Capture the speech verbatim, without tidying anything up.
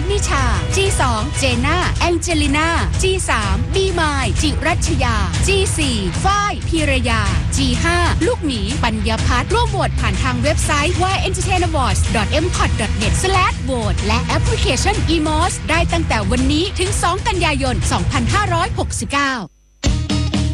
ทนิชา จี สอง เจน่า แองเจลิน่า จี สาม บีมาย จิรัชยา จี สี่ ฝ้าย พีรยา จี ห้า ลูกหมีปัญญาพัฒน์ร่วมโหวตผ่านทางเว็บไซต์ วาย เอ็นเตอร์เทน อวอร์ดส์ ดอท เอ็ม พอด ดอท เน็ต สแลช โหวต และแอปพลิเคชัน อี มอส ได้ตั้งแต่วันนี้ถึง สอง กันยายน สองพันห้าร้อยหกสิบเก้า